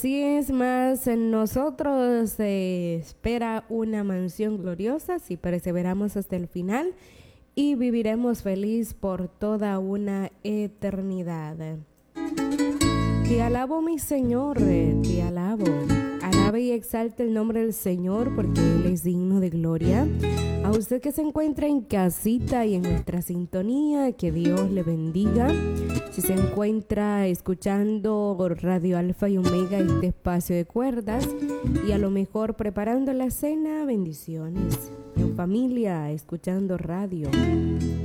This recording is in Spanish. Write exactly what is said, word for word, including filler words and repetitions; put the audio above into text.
Así es, más en nosotros eh, espera una mansión gloriosa si perseveramos hasta el final y viviremos feliz por toda una eternidad. Te alabo, mi Señor, eh, te alabo. Alabe y exalte el nombre del Señor porque Él es digno de gloria. A usted que se encuentra en casita y en nuestra sintonía, que Dios le bendiga. Si se encuentra escuchando Radio Alfa y Omega, este espacio de cuerdas, y a lo mejor preparando la cena, bendiciones. En familia, escuchando radio.